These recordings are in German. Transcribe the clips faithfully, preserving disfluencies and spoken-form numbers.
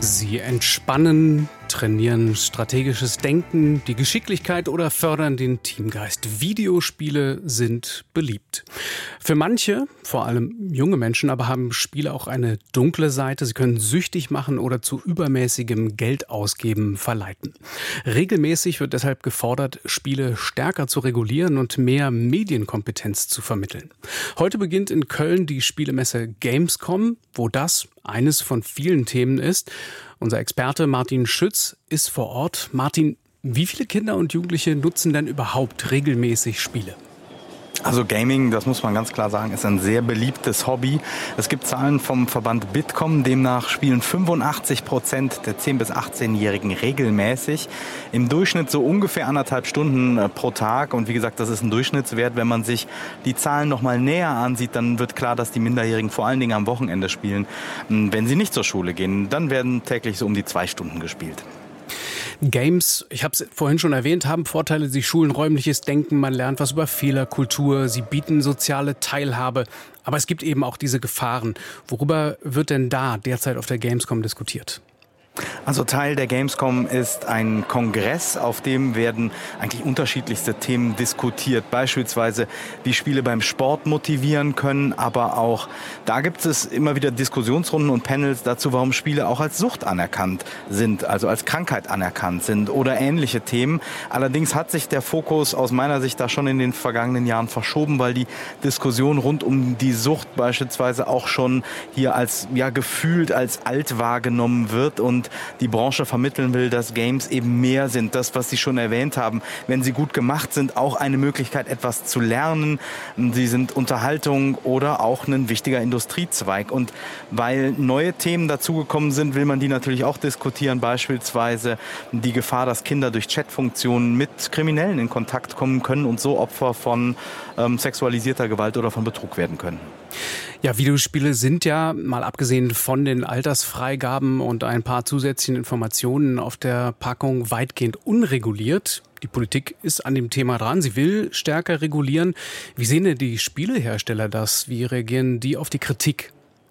Sie entspannen, trainieren strategisches Denken, die Geschicklichkeit oder fördern den Teamgeist. Videospiele sind beliebt. Für manche, vor allem junge Menschen, aber haben Spiele auch eine dunkle Seite. Sie können süchtig machen oder zu übermäßigem Geldausgeben verleiten. Regelmäßig wird deshalb gefordert, Spiele stärker zu regulieren und mehr Medienkompetenz zu vermitteln. Heute beginnt in Köln die Spielemesse Gamescom, wo das eines von vielen Themen ist. Unser Experte Martin Schütz ist vor Ort. Martin, wie viele Kinder und Jugendliche nutzen denn überhaupt regelmäßig Spiele? Also Gaming, das muss man ganz klar sagen, ist ein sehr beliebtes Hobby. Es gibt Zahlen vom Verband Bitkom, demnach spielen fünfundachtzig Prozent der zehn- bis achtzehnjährigen regelmäßig. Im Durchschnitt so ungefähr anderthalb Stunden pro Tag. Und wie gesagt, das ist ein Durchschnittswert. Wenn man sich die Zahlen noch mal näher ansieht, dann wird klar, dass die Minderjährigen vor allen Dingen am Wochenende spielen. Wenn sie nicht zur Schule gehen, dann werden täglich so um die zwei Stunden gespielt. Games, ich habe es vorhin schon erwähnt, haben Vorteile. Sie schulen räumliches Denken, man lernt was über Fehlerkultur, sie bieten soziale Teilhabe. Aber es gibt eben auch diese Gefahren. Worüber wird denn da derzeit auf der Gamescom diskutiert? Also Teil der Gamescom ist ein Kongress, auf dem werden eigentlich unterschiedlichste Themen diskutiert. Beispielsweise, wie Spiele beim Sport motivieren können, aber auch da gibt es immer wieder Diskussionsrunden und Panels dazu, warum Spiele auch als Sucht anerkannt sind, also als Krankheit anerkannt sind oder ähnliche Themen. Allerdings hat sich der Fokus aus meiner Sicht da schon in den vergangenen Jahren verschoben, weil die Diskussion rund um die Sucht beispielsweise auch schon hier als ja gefühlt als alt wahrgenommen wird und die Branche vermitteln will, dass Games eben mehr sind. Das, was Sie schon erwähnt haben, wenn sie gut gemacht sind, auch eine Möglichkeit, etwas zu lernen. Sie sind Unterhaltung oder auch ein wichtiger Industriezweig. Und weil neue Themen dazugekommen sind, will man die natürlich auch diskutieren. Beispielsweise die Gefahr, dass Kinder durch Chatfunktionen mit Kriminellen in Kontakt kommen können und so Opfer von ähm, sexualisierter Gewalt oder von Betrug werden können. Ja, Videospiele sind ja, mal abgesehen von den Altersfreigaben und ein paar zusätzlichen Informationen auf der Packung, weitgehend unreguliert. Die Politik ist an dem Thema dran. Sie will stärker regulieren. Wie sehen denn die Spielehersteller das? Wie reagieren die auf die Kritik?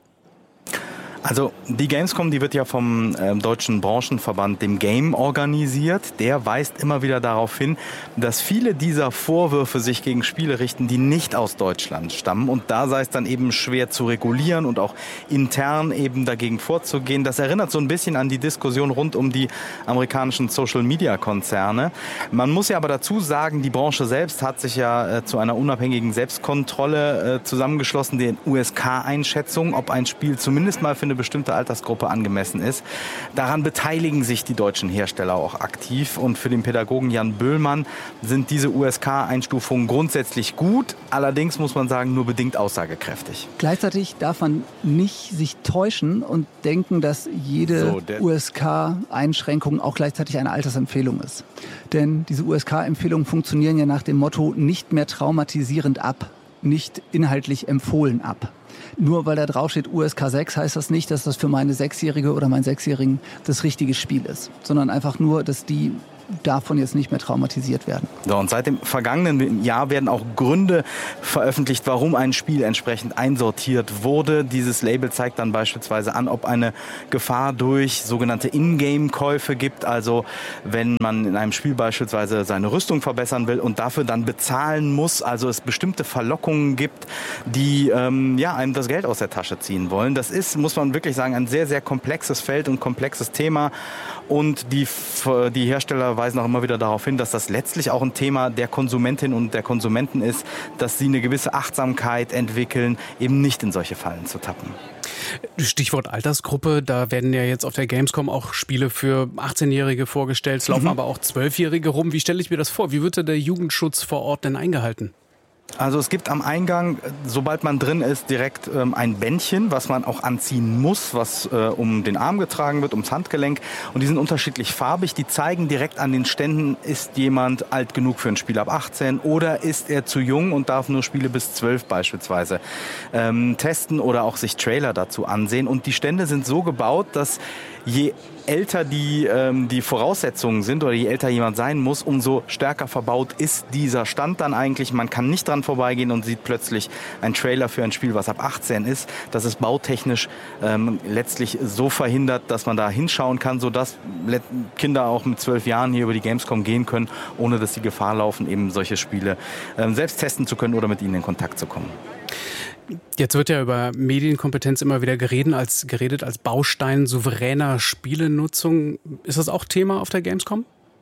Also die Gamescom, die wird ja vom äh, deutschen Branchenverband, dem Game, organisiert. Der weist immer wieder darauf hin, dass viele dieser Vorwürfe sich gegen Spiele richten, die nicht aus Deutschland stammen. Und da sei es dann eben schwer zu regulieren und auch intern eben dagegen vorzugehen. Das erinnert so ein bisschen an die Diskussion rund um die amerikanischen Social-Media-Konzerne. Man muss ja aber dazu sagen, die Branche selbst hat sich ja äh, zu einer unabhängigen Selbstkontrolle äh, zusammengeschlossen, den U S K-Einschätzung, ob ein Spiel zumindest mal für eine bestimmte Altersgruppe angemessen ist. Daran beteiligen sich die deutschen Hersteller auch aktiv. Und für den Pädagogen Jan Böhlmann sind diese U S K-Einstufungen grundsätzlich gut. Allerdings muss man sagen, nur bedingt aussagekräftig. Gleichzeitig darf man nicht sich täuschen und denken, dass jede so, U S K-Einschränkung auch gleichzeitig eine Altersempfehlung ist. Denn diese U S K-Empfehlungen funktionieren ja nach dem Motto nicht mehr traumatisierend ab, nicht inhaltlich empfohlen ab. Nur weil da drauf steht U S K sechs, heißt das nicht, dass das für meine Sechsjährige oder meinen Sechsjährigen das richtige Spiel ist, sondern einfach nur, dass die davon jetzt nicht mehr traumatisiert werden. So, und seit dem vergangenen Jahr werden auch Gründe veröffentlicht, warum ein Spiel entsprechend einsortiert wurde. Dieses Label zeigt dann beispielsweise an, ob eine Gefahr durch sogenannte Ingame-Käufe gibt. Also wenn man in einem Spiel beispielsweise seine Rüstung verbessern will und dafür dann bezahlen muss, also es bestimmte Verlockungen gibt, die ähm, ja, einem das Geld aus der Tasche ziehen wollen. Das ist, muss man wirklich sagen, ein sehr, sehr komplexes Feld und komplexes Thema. Und die, die Hersteller weisen auch immer wieder darauf hin, dass das letztlich auch ein Thema der Konsumentin und der Konsumenten ist, dass sie eine gewisse Achtsamkeit entwickeln, eben nicht in solche Fallen zu tappen. Stichwort Altersgruppe, da werden ja jetzt auf der Gamescom auch Spiele für achtzehnjährige vorgestellt, es laufen mhm. aber auch zwölfjährige rum. Wie stelle ich mir das vor? Wie wird da der Jugendschutz vor Ort denn eingehalten? Also es gibt am Eingang, sobald man drin ist, direkt ähm, ein Bändchen, was man auch anziehen muss, was äh, um den Arm getragen wird, ums Handgelenk. Und die sind unterschiedlich farbig. Die zeigen direkt an den Ständen, ist jemand alt genug für ein Spiel ab achtzehn oder ist er zu jung und darf nur Spiele bis zwölf beispielsweise ähm, testen oder auch sich Trailer dazu ansehen. Und die Stände sind so gebaut, dass je älter die, ähm, die Voraussetzungen sind oder je älter jemand sein muss, umso stärker verbaut ist dieser Stand dann eigentlich. Man kann nicht dran vorbeigehen und sieht plötzlich einen Trailer für ein Spiel, was ab achtzehn ist. Das ist bautechnisch ähm, letztlich so verhindert, dass man da hinschauen kann, sodass Kinder auch mit zwölf Jahren hier über die Gamescom gehen können, ohne dass sie Gefahr laufen, eben solche Spiele ähm, selbst testen zu können oder mit ihnen in Kontakt zu kommen. Jetzt wird ja über Medienkompetenz immer wieder geredet als, geredet als Baustein souveräner Spielenutzung. Ist das auch Thema auf der Gamescom?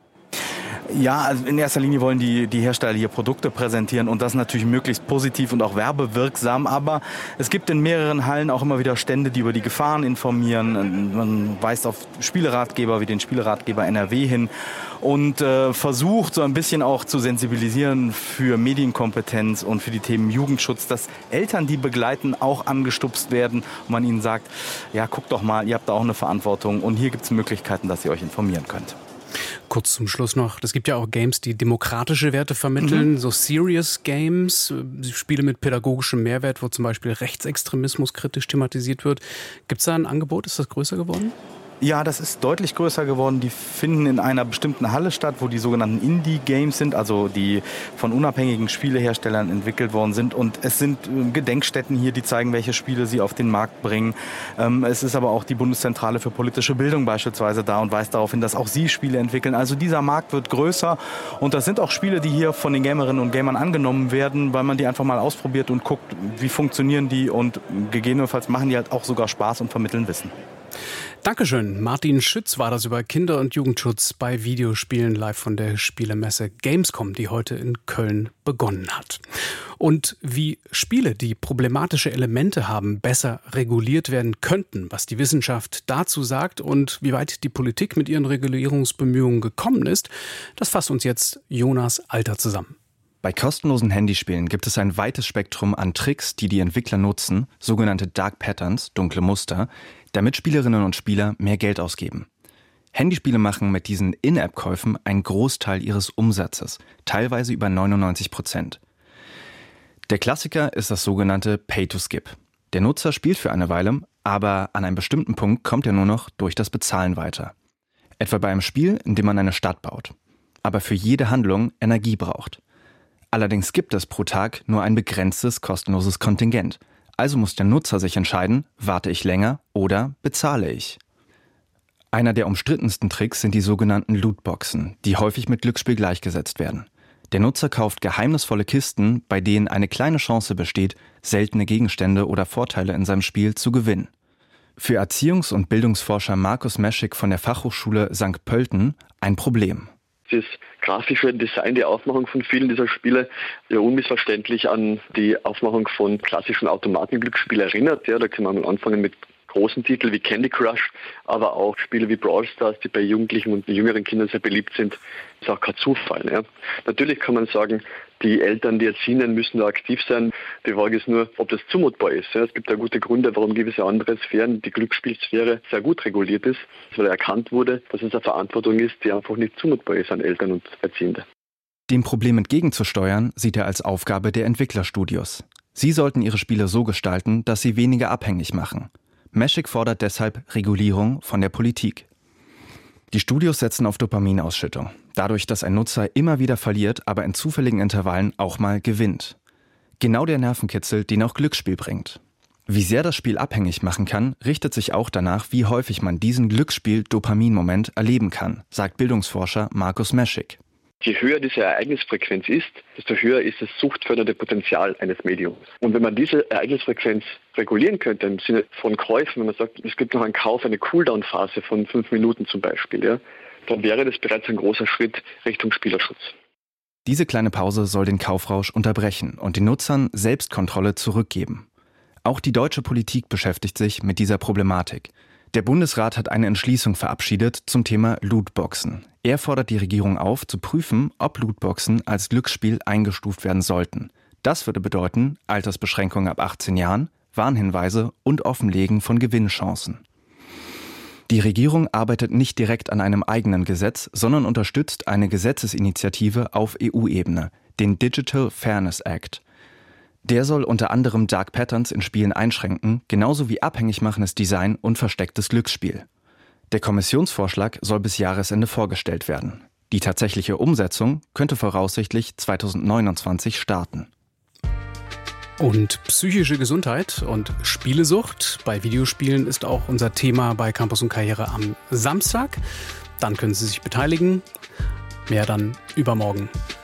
Ja, also in erster Linie wollen die, die Hersteller hier Produkte präsentieren und das natürlich möglichst positiv und auch werbewirksam. Aber es gibt in mehreren Hallen auch immer wieder Stände, die über die Gefahren informieren. Man weist auf Spieleratgeber wie den Spieleratgeber N R W hin und äh, versucht so ein bisschen auch zu sensibilisieren für Medienkompetenz und für die Themen Jugendschutz, dass Eltern, die begleiten, auch angestupst werden und man ihnen sagt, ja, guckt doch mal, ihr habt da auch eine Verantwortung und hier gibt es Möglichkeiten, dass ihr euch informieren könnt. Kurz zum Schluss noch, es gibt ja auch Games, die demokratische Werte vermitteln, mhm. so Serious Games, Spiele mit pädagogischem Mehrwert, wo zum Beispiel Rechtsextremismus kritisch thematisiert wird. Gibt es da ein Angebot? Ist das größer geworden? Ja, das ist deutlich größer geworden. Die finden in einer bestimmten Halle statt, wo die sogenannten Indie-Games sind, also die von unabhängigen Spieleherstellern entwickelt worden sind. Und es sind Gedenkstätten hier, die zeigen, welche Spiele sie auf den Markt bringen. Es ist aber auch die Bundeszentrale für politische Bildung beispielsweise da und weist darauf hin, dass auch sie Spiele entwickeln. Also dieser Markt wird größer und das sind auch Spiele, die hier von den Gamerinnen und Gamern angenommen werden, weil man die einfach mal ausprobiert und guckt, wie funktionieren die und gegebenenfalls machen die halt auch sogar Spaß und vermitteln Wissen. Dankeschön. Martin Schütz war das über Kinder- und Jugendschutz bei Videospielen live von der Spielemesse Gamescom, die heute in Köln begonnen hat. Und wie Spiele, die problematische Elemente haben, besser reguliert werden könnten, was die Wissenschaft dazu sagt und wie weit die Politik mit ihren Regulierungsbemühungen gekommen ist, das fasst uns jetzt Jonas Alter zusammen. Bei kostenlosen Handyspielen gibt es ein weites Spektrum an Tricks, die die Entwickler nutzen, sogenannte Dark Patterns, dunkle Muster, damit Spielerinnen und Spieler mehr Geld ausgeben. Handyspiele machen mit diesen In-App-Käufen einen Großteil ihres Umsatzes, teilweise über neunundneunzig Prozent. Der Klassiker ist das sogenannte Pay-to-Skip. Der Nutzer spielt für eine Weile, aber an einem bestimmten Punkt kommt er nur noch durch das Bezahlen weiter. Etwa bei einem Spiel, in dem man eine Stadt baut, aber für jede Handlung Energie braucht. Allerdings gibt es pro Tag nur ein begrenztes kostenloses Kontingent. Also muss der Nutzer sich entscheiden, warte ich länger oder bezahle ich. Einer der umstrittensten Tricks sind die sogenannten Lootboxen, die häufig mit Glücksspiel gleichgesetzt werden. Der Nutzer kauft geheimnisvolle Kisten, bei denen eine kleine Chance besteht, seltene Gegenstände oder Vorteile in seinem Spiel zu gewinnen. Für Erziehungs- und Bildungsforscher Markus Meschig von der Fachhochschule Sankt Pölten ein Problem. Das grafische Design der Aufmachung von vielen dieser Spiele ja unmissverständlich an die Aufmachung von klassischen Automatenglücksspielen erinnert. Ja, da kann man mal anfangen mit großen Titeln wie Candy Crush, aber auch Spiele wie Brawl Stars, die bei Jugendlichen und jüngeren Kindern sehr beliebt sind. Das ist auch kein Zufall. Ja. Natürlich kann man sagen, die Eltern, die Erziehenden müssen da aktiv sein. Die Frage ist nur, ob das zumutbar ist. Ja. Es gibt ja gute Gründe, warum gewisse andere Sphären, die Glücksspielsphäre, sehr gut reguliert ist, weil erkannt wurde, dass es eine Verantwortung ist, die einfach nicht zumutbar ist an Eltern und Erziehende. Dem Problem entgegenzusteuern, sieht er als Aufgabe der Entwicklerstudios. Sie sollten ihre Spiele so gestalten, dass sie weniger abhängig machen. Meschig fordert deshalb Regulierung von der Politik. Die Studios setzen auf Dopaminausschüttung. Dadurch, dass ein Nutzer immer wieder verliert, aber in zufälligen Intervallen auch mal gewinnt. Genau der Nervenkitzel, den auch Glücksspiel bringt. Wie sehr das Spiel abhängig machen kann, richtet sich auch danach, wie häufig man diesen Glücksspiel-Dopamin-Moment erleben kann, sagt Bildungsforscher Markus Meschig. Je höher diese Ereignisfrequenz ist, desto höher ist das suchtfördernde Potenzial eines Mediums. Und wenn man diese Ereignisfrequenz regulieren könnte, im Sinne von Käufen, wenn man sagt, es gibt noch einen Kauf, eine Cooldown-Phase von fünf Minuten zum Beispiel, ja, dann wäre das bereits ein großer Schritt Richtung Spielerschutz. Diese kleine Pause soll den Kaufrausch unterbrechen und den Nutzern Selbstkontrolle zurückgeben. Auch die deutsche Politik beschäftigt sich mit dieser Problematik. Der Bundesrat hat eine Entschließung verabschiedet zum Thema Lootboxen. Er fordert die Regierung auf, zu prüfen, ob Lootboxen als Glücksspiel eingestuft werden sollten. Das würde bedeuten, Altersbeschränkung ab achtzehn Jahren, Warnhinweise und Offenlegen von Gewinnchancen. Die Regierung arbeitet nicht direkt an einem eigenen Gesetz, sondern unterstützt eine Gesetzesinitiative auf E U-Ebene, den Digital Fairness Act. Der soll unter anderem Dark Patterns in Spielen einschränken, genauso wie abhängig machendes Design und verstecktes Glücksspiel. Der Kommissionsvorschlag soll bis Jahresende vorgestellt werden. Die tatsächliche Umsetzung könnte voraussichtlich zweitausendneunundzwanzig starten. Und psychische Gesundheit und Spielesucht bei Videospielen ist auch unser Thema bei Campus und Karriere am Samstag. Dann können Sie sich beteiligen. Mehr dann übermorgen.